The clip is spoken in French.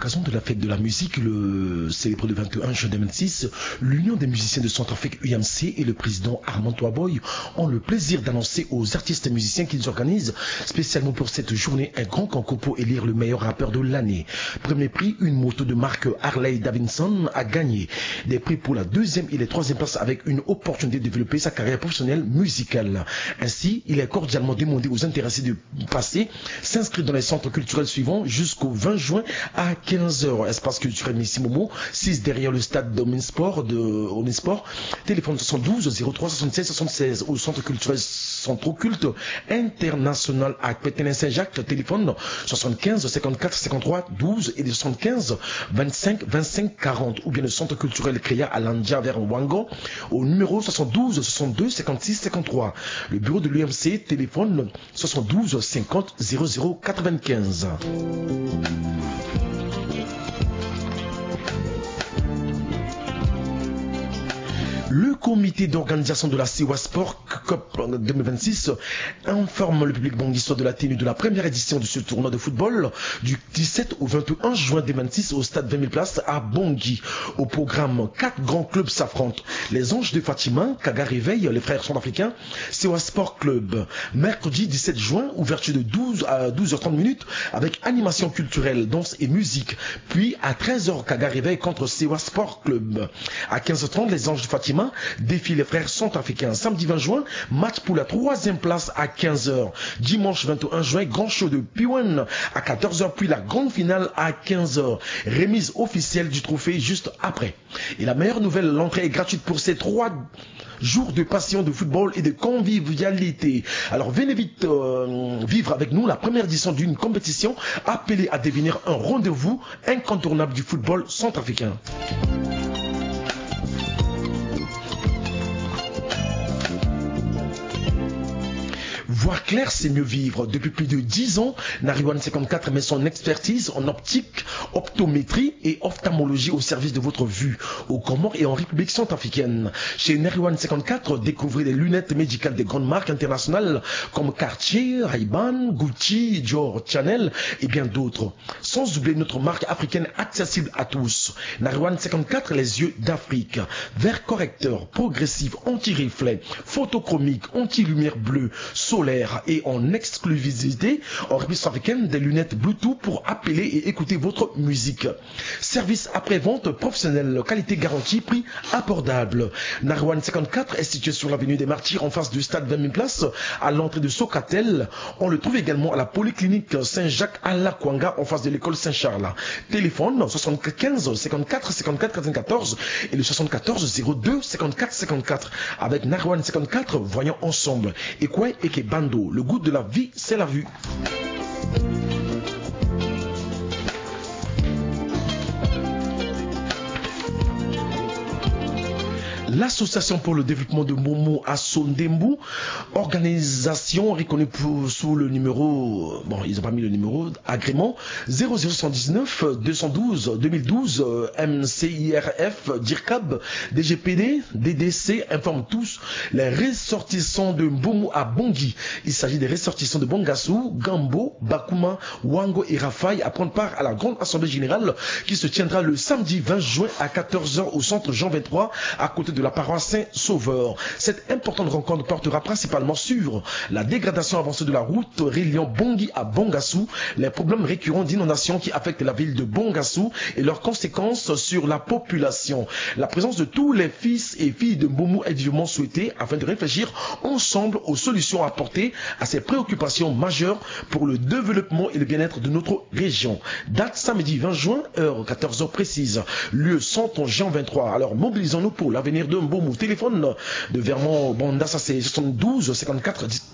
l'occasion de la fête de la musique, célébrée le 21 juin 2026, l'Union des musiciens de Centrafrique UMC et le président Armand Touaboy ont le plaisir d'annoncer aux artistes et musiciens qu'ils organisent spécialement pour cette journée un grand concours pour élire le meilleur rappeur de l'année. Premier prix, une moto de marque Harley Davidson a gagné. Des prix pour la deuxième et la troisième place avec une opportunité de développer sa carrière professionnelle musicale. Ainsi, il est cordialement demandé aux intéressés de passer, s'inscrire dans les centres culturels suivants jusqu'au 20 juin à 15h. Espace culturel Messi Momo, 6 derrière le stade d'Omnisport, téléphone 72 03 76 76 au centre culturel Centroculte International à Pétain-Saint-Jacques, téléphone 75 54 53 12 et 75 25 25 40 ou bien le centre culturel Créa à Landia vers Wango au numéro 72 62 56 53. Le bureau de l'UMC, téléphone 72 50 00 95. Le comité d'organisation de la CEWA Sport Cup 2026 informe le public bonguissois de la tenue de la première édition de ce tournoi de football du 17 au 21 juin 2026 au stade 20 000 places à Bangui. Au programme, 4 grands clubs s'affrontent. Les Anges de Fatima, Kaga Réveil, les frères centrafricains, CEWA Sport Club. Mercredi 17 juin, ouverture de 12 à 12h30 avec animation culturelle, danse et musique. Puis à 13h, Kaga Réveil contre CEWA Sport Club. À 15h30, les Anges de Fatima défie les frères centrafricains. Samedi 20 juin, match pour la 3e place à 15h. Dimanche 21 juin, grand show de Piwen à 14h, puis la grande finale à 15h. Remise officielle du trophée juste après. Et la meilleure nouvelle, l'entrée est gratuite pour ces 3 jours de passion de football et de convivialité. Alors venez vite vivre avec nous la première édition d'une compétition appelée à devenir un rendez-vous incontournable du football centrafricain. Voir clair, c'est mieux vivre. Depuis plus de 10 ans, Nariwan 54 met son expertise en optique, optométrie et ophtalmologie au service de votre vue, aux Comores et en République centrafricaine. Chez Nariwan 54, découvrez les lunettes médicales des grandes marques internationales comme Cartier, Ray-Ban, Gucci, Dior, Chanel et bien d'autres. Sans oublier notre marque africaine accessible à tous. Nariwan 54, les yeux d'Afrique. Verre correcteur, progressif, anti-reflet, photochromique, anti-lumière bleue, solaire et en exclusivité en République africaine des lunettes Bluetooth pour appeler et écouter votre musique. Service après-vente professionnel, qualité garantie, prix abordable. Nariwan 54 est situé sur l'avenue des Martyrs en face du stade 20 000 places à l'entrée de Socatel. On le trouve également à la polyclinique Saint-Jacques à La Kwanga en face de l'école Saint-Charles. Téléphone 75 54 54 94 et le 74 02 54 54. Avec Nariwan 54, voyons ensemble. Et quoi et que Bando, le goût de la vie, c'est la vue. L'Association pour le développement de Momo à Sondembu, organisation reconnue sous le numéro, ils n'ont pas mis le numéro, agrément 00119 212 2012 MCIRF DIRCAB DGPD DDC informe tous les ressortissants de Mbomu à Bangui. Il s'agit des ressortissants de Bangassou, Gambo, Bakuma, Wango et Rafai à prendre part à la grande assemblée générale qui se tiendra le samedi 20 juin à 14h au centre Jean 23 à côté de la paroisse Saint-Sauveur. Cette importante rencontre portera principalement sur la dégradation avancée de la route reliant Bangui à Bangassou, les problèmes récurrents d'inondation qui affectent la ville de Bangassou et leurs conséquences sur la population. La présence de tous les fils et filles de Mbomu est vivement souhaitée afin de réfléchir ensemble aux solutions à apporter à ces préoccupations majeures pour le développement et le bien-être de notre région. Date samedi 20 juin, heure 14h précise. Lieu centre Jean 23. Alors mobilisons-nous pour l'avenir de Mbomu. Téléphone de Vermont Bondassa, c'est 72 54 10.